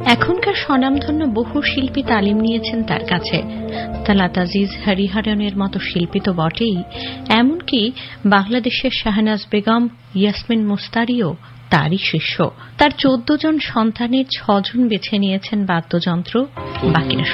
এখনকার স্বনামধন্য বহু শিল্পী তালিম নিয়েছেন তার কাছে। তালাত আজিজ, হরিহরনের মতো শিল্পী তো বটেই, এমনকি বাংলাদেশের শাহনাজ বেগম, ইয়াসমিন মুস্তারিও তারই শিষ্য। তার 14 জন সন্তানের 6 জন বেছে নিয়েছেন বাদ্যযন্ত্র, বাকিরা